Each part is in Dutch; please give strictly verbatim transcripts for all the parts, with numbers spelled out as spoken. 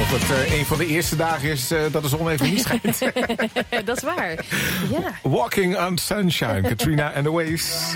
dat het uh, een van de eerste dagen is uh, dat de zon even niet schijnt. Dat is waar, ja. Walking on Sunshine, Katrina and the Waves.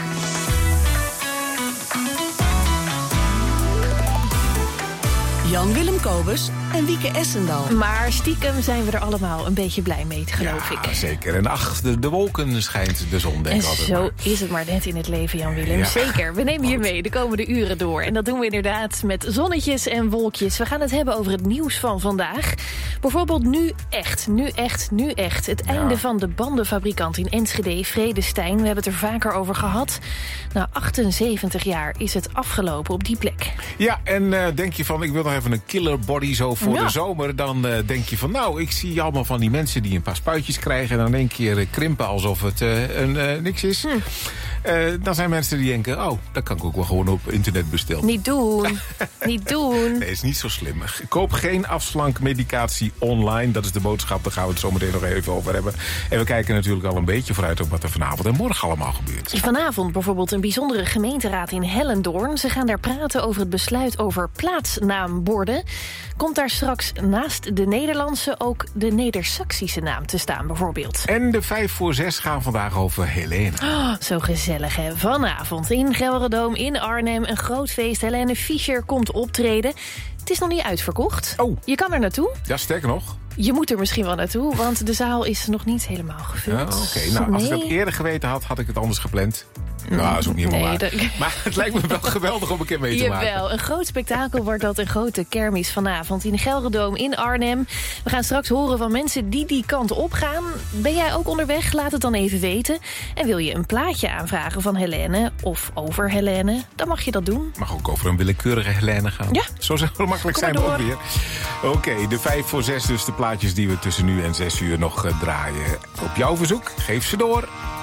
Jan-Willem Kobus en Wieke Essendal. Maar stiekem zijn we er allemaal een beetje blij mee, geloof ja, ik. Ja, zeker. En ach, de, de wolken schijnt de zon, denk ik altijd. En zo maar. is het maar net in het leven, Jan-Willem. Ja. Zeker. We nemen je mee de komende uren door. En dat doen we inderdaad met zonnetjes en wolkjes. We gaan het hebben over het nieuws van vandaag. Bijvoorbeeld nu echt, nu echt, nu echt. Het Ja. einde van de bandenfabrikant in Enschede, Vredestein. We hebben het er vaker over gehad. Na achtenzeventig jaar is het afgelopen op die plek. Ja, en uh, denk je van, ik wil nog even een killer body zo voor Ja. de zomer. Dan uh, denk je van, nou, ik zie allemaal van die mensen die een paar spuitjes krijgen. En dan in één keer uh, krimpen alsof het uh, een, uh, niks is. Hm. Uh, dan zijn mensen die denken, oh, dat kan ik ook wel gewoon op internet bestellen. Niet doen. Niet doen. Nee, is niet zo slim. Koop geen afslankmedicatie online. Dat is de boodschap, daar gaan we het zo meteen nog even over hebben. En we kijken natuurlijk al een beetje vooruit op wat er vanavond en morgen allemaal gebeurt. Vanavond bijvoorbeeld een bijzondere gemeenteraad in Hellendoorn. Ze gaan daar praten over het besluit over plaatsnaamborden. Komt daar straks naast de Nederlandse ook de Neder-Saxische naam te staan bijvoorbeeld. En de vijf voor zes gaan vandaag over Helene. Oh, zo gezellig, hè. Vanavond in Gelredome in Arnhem een groot feest. Helene Fischer komt optreden. Het is nog niet uitverkocht. Oh. Je kan er naartoe. Ja, sterker nog. Je moet er misschien wel naartoe, want de zaal is nog niet helemaal gevuld. Ja, Oké, okay. nou, als ik dat Nee. eerder geweten had, had ik het anders gepland. Nou, dat is ook niet helemaal Nee, waar. dat- Maar het lijkt me wel geweldig om een keer mee te maken. Jawel, een groot spektakel wordt dat, een grote kermis vanavond in Gelredome in Arnhem. We gaan straks horen van mensen die die kant op gaan. Ben jij ook onderweg? Laat het dan even weten. En wil je een plaatje aanvragen van Helene of over Helene, dan mag je dat doen. Mag ook over een willekeurige Helene gaan. Ja. Zo zo makkelijk Kom zijn maar we ook door. weer. Oké, okay, de vijf voor zes dus de plaatjes die we tussen nu en zes uur nog uh, draaien. Op jouw verzoek, geef ze door.